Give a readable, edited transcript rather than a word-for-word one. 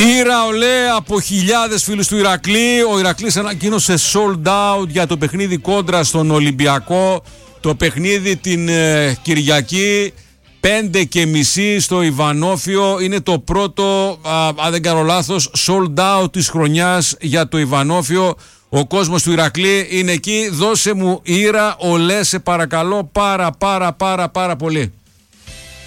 Ήρα ολέ από χιλιάδες φίλους του Ηρακλή. Ο Ηρακλής ανακοίνωσε sold out για το παιχνίδι κόντρα στον Ολυμπιακό. Το παιχνίδι την Κυριακή 5:30 στο Ιβανόφιο. Είναι το πρώτο, αν δεν κάνω λάθος, sold out της χρονιάς για το Ιβανόφιο. Ο κόσμος του Ηρακλή είναι εκεί. Δώσε μου Ήρα ολέ, σε παρακαλώ πάρα πολύ.